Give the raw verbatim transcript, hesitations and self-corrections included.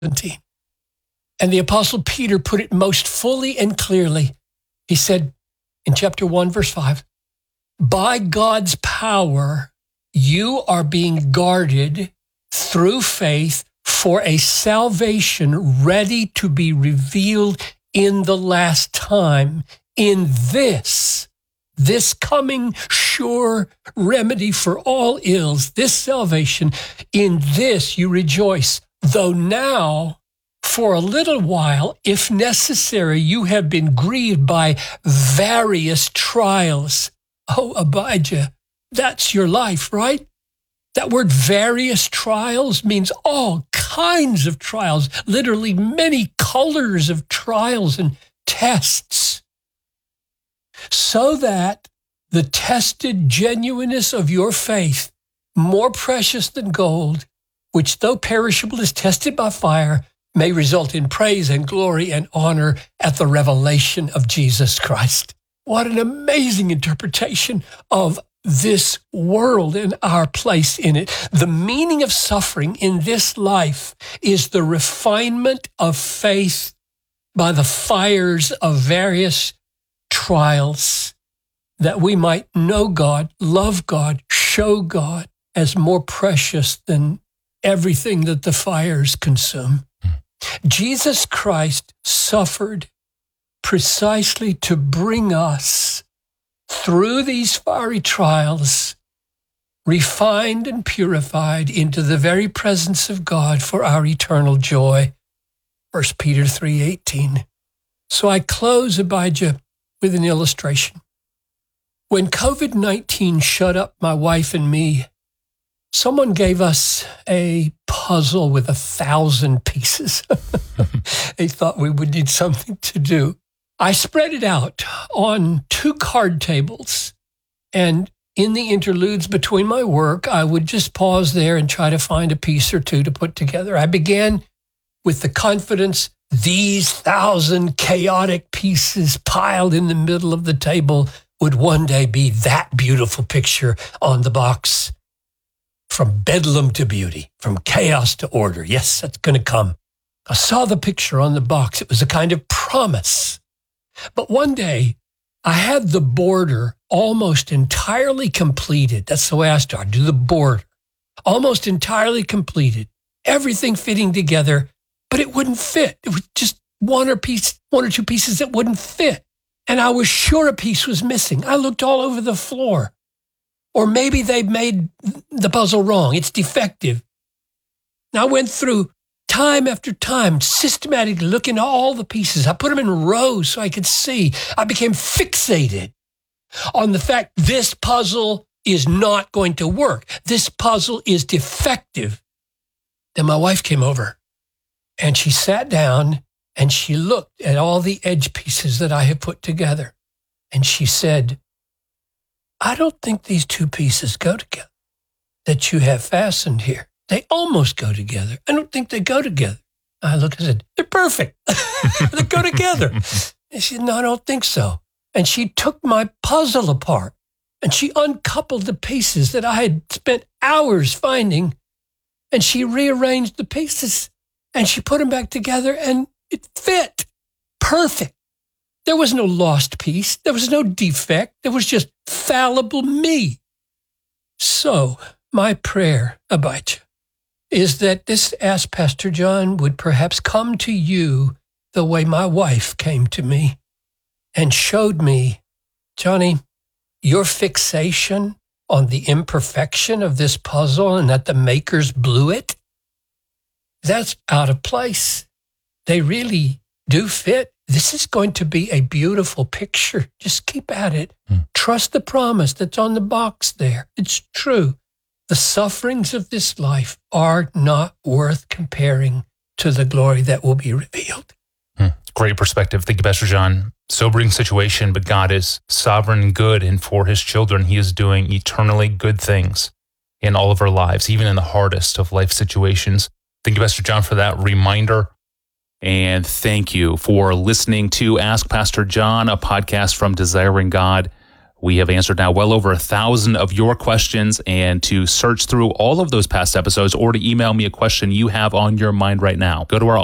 seventeen. And the Apostle Peter put it most fully and clearly. He said in chapter one, verse five, by God's power, you are being guarded through faith for a salvation ready to be revealed in the last time. In this, this coming sure remedy for all ills, this salvation, in this you rejoice, though now, for a little while, if necessary, you have been grieved by various trials. Oh, Abijah, that's your life, right? That word various trials means all kinds of trials, literally many colors of trials and tests, so that the tested genuineness of your faith, more precious than gold, which though perishable is tested by fire, may result in praise and glory and honor at the revelation of Jesus Christ. What an amazing interpretation of this world and our place in it. The meaning of suffering in this life is the refinement of faith by the fires of various trials, that we might know God, love God, show God as more precious than everything that the fires consume. Jesus Christ suffered precisely to bring us through these fiery trials, refined and purified into the very presence of God for our eternal joy. First Peter three eighteen. So I close, Abijah, with an illustration. When covid nineteen shut up my wife and me, someone gave us a puzzle with a thousand pieces. They thought we would need something to do. I spread it out on two card tables, and in the interludes between my work, I would just pause there and try to find a piece or two to put together. I began with the confidence these thousand chaotic pieces piled in the middle of the table would one day be that beautiful picture on the box. From bedlam to beauty, from chaos to order. Yes, that's going to come. I saw the picture on the box. It was a kind of promise. But one day, I had the border almost entirely completed. That's the way I started, do the border. Almost entirely completed. Everything fitting together, but it wouldn't fit. It was just one or piece, one or two pieces that wouldn't fit. And I was sure a piece was missing. I looked all over the floor. Or maybe they made the puzzle wrong. It's defective. And I went through time after time, systematically looking at all the pieces. I put them in rows so I could see. I became fixated on the fact this puzzle is not going to work. This puzzle is defective. Then my wife came over and she sat down and she looked at all the edge pieces that I had put together. And she said, I don't think these two pieces go together that you have fastened here. They almost go together. I don't think they go together. I looked and said, they're perfect. They go together. And she said, no, I don't think so. And she took my puzzle apart and she uncoupled the pieces that I had spent hours finding, and she rearranged the pieces and she put them back together and it fit perfect. There was no lost piece. There was no defect. There was just fallible me. So my prayer, Abijah, is that this Ask Pastor John would perhaps come to you the way my wife came to me and showed me, Johnny, your fixation on the imperfection of this puzzle and that the makers blew it, that's out of place. They really do fit. This is going to be a beautiful picture. Just keep at it. Mm. Trust the promise that's on the box there. It's true. The sufferings of this life are not worth comparing to the glory that will be revealed. Hmm. Great perspective. Thank you, Pastor John. Sobering situation, but God is sovereign and good, and for his children, he is doing eternally good things in all of our lives, even in the hardest of life situations. Thank you, Pastor John, for that reminder. And thank you for listening to Ask Pastor John, a podcast from Desiring God. We have answered now well over a thousand of your questions, and to search through all of those past episodes or to email me a question you have on your mind right now, go to our